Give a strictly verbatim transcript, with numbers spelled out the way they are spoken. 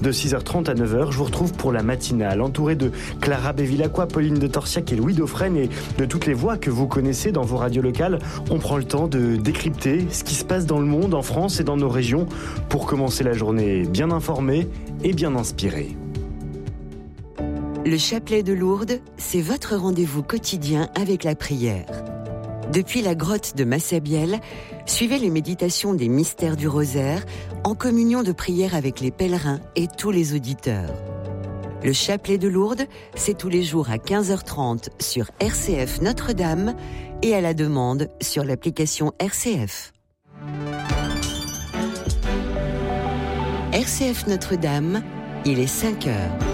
De six heures trente à neuf heures, je vous retrouve pour la matinale, entouré de Clara Bevilacqua, Pauline de Torsiac et Louis Dauphren et de toutes les voix que vous connaissez dans vos radios locales. On prend le temps de décrypter ce qui se passe dans le monde, en France et dans nos régions pour commencer la journée bien informé et bien inspiré. Le chapelet de Lourdes, c'est votre rendez-vous quotidien avec la prière. Depuis la grotte de Massabielle, suivez les méditations des mystères du rosaire en communion de prière avec les pèlerins et tous les auditeurs. Le chapelet de Lourdes, c'est tous les jours à quinze heures trente sur R C F Notre-Dame et à la demande sur l'application R C F. R C F Notre-Dame, il est cinq heures.